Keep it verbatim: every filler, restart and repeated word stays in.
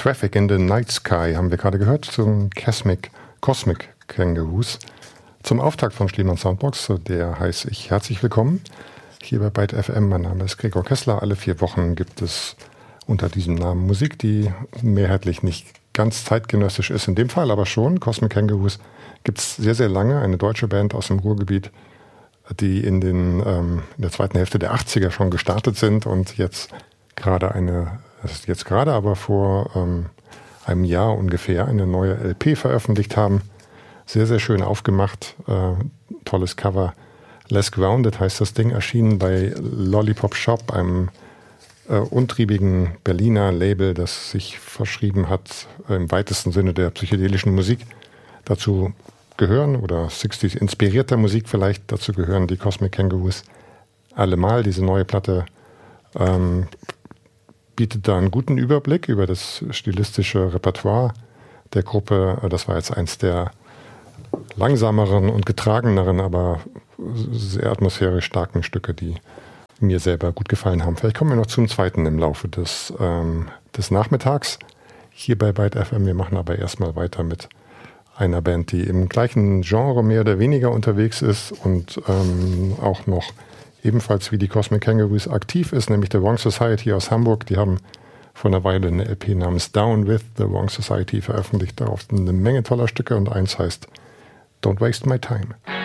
Traffic in the Night Sky haben wir gerade gehört zum Cosmic, Cosmic Kangaroos. Zum Auftakt von Schliemann Soundbox, der heiße ich herzlich willkommen hier bei Byte F M. Mein Name ist Gregor Kessler. Alle vier Wochen gibt es unter diesem Namen Musik, die mehrheitlich nicht ganz zeitgenössisch ist, in dem Fall aber schon. Cosmic Kangaroos gibt es sehr, sehr lange. Eine deutsche Band aus dem Ruhrgebiet, die in, den, ähm, in der zweiten Hälfte der achtziger schon gestartet sind und jetzt gerade eine, das ist jetzt gerade aber vor ähm, einem Jahr ungefähr eine neue L P veröffentlicht haben. Sehr, sehr schön aufgemacht, äh, tolles Cover. Less Grounded heißt das Ding, erschienen bei Lollipop Shop, einem äh, untriebigen Berliner Label, das sich verschrieben hat äh, im weitesten Sinne der psychedelischen Musik. Dazu gehören, oder sechziger inspirierter Musik vielleicht, dazu gehören die Cosmic Kangaroos allemal. Diese neue Platte ähm, bietet da einen guten Überblick über das stilistische Repertoire der Gruppe. Das war jetzt eins der langsameren und getrageneren, aber sehr atmosphärisch starken Stücke, die mir selber gut gefallen haben. Vielleicht kommen wir noch zum zweiten im Laufe des, ähm, des Nachmittags hier bei Byte F M. Wir machen aber erstmal weiter mit einer Band, die im gleichen Genre mehr oder weniger unterwegs ist und ähm, auch noch ebenfalls wie die Cosmic Kangaroos aktiv ist, nämlich The Wrong Society aus Hamburg. Die haben vor einer Weile eine L P namens Down with The Wrong Society veröffentlicht. Darauf sind eine Menge toller Stücke und eins heißt Don't Waste My Time.